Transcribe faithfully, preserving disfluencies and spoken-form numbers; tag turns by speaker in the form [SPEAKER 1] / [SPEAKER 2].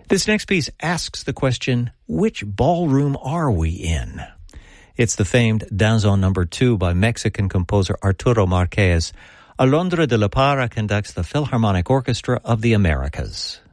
[SPEAKER 1] This next piece asks the question, which ballroom are we in? It's the famed Danzón number two by Mexican composer Arturo Márquez. Alondra de la Parra conducts the Philharmonic Orchestra of the Americas.